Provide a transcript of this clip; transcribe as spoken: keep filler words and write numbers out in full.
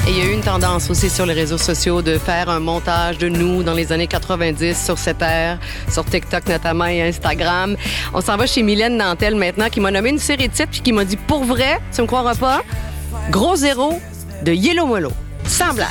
Et il y a eu une tendance aussi sur les réseaux sociaux de faire un montage de nous dans les années quatre-vingt-dix sur cette ère, sur TikTok notamment et Instagram. On s'en va chez Mylène Nantel maintenant qui m'a nommé une série de titres puis qui m'a dit pour vrai, tu me croiras pas, gros zéro de Yellow Molo. Sans blague.